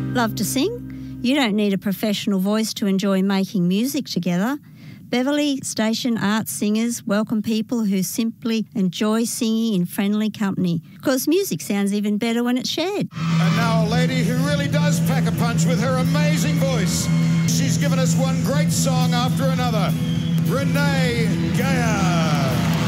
Love to sing? You don't need a professional voice to enjoy making music together. Beverley Station Arts singers welcome people who simply enjoy singing in friendly company, because music sounds even better when it's shared. And now a lady who really does pack a punch with her amazing voice. She's given us one great song after another. Renee Geyer.